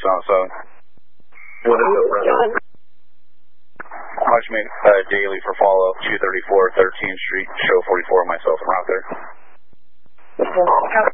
outside. What is the John? Watch me daily for follow-up, 234 13th Street, show 44, myself and Rock there. How